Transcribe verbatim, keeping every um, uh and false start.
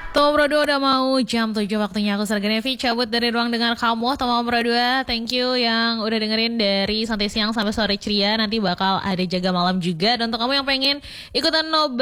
Tom Bro dua udah mau jam tujuh waktunya aku Serga Nevi cabut dari ruang dengar kamu. Tom Bro dua, thank you yang udah dengerin dari santai siang sampai sore ceria. Nanti bakal ada jaga malam juga. Dan untuk kamu yang pengen ikutan nobar